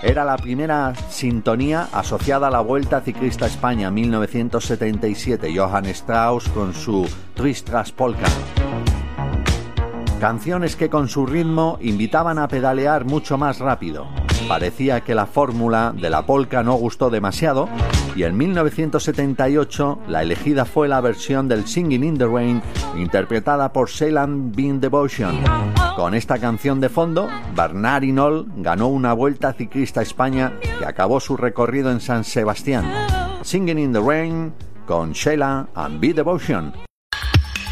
Era la primera sintonía asociada a la Vuelta Ciclista a España 1977, Johann Strauss con su Tristras Polka. Canciones que con su ritmo invitaban a pedalear mucho más rápido. Parecía que la fórmula de la polka no gustó demasiado y en 1978 la elegida fue la versión del Singing in the Rain interpretada por Ceylan Bean Devotion. Con esta canción de fondo, Bernard Hinault ganó una Vuelta Ciclista a España que acabó su recorrido en San Sebastián. Singing in the Rain con Sheila and Bean Devotion.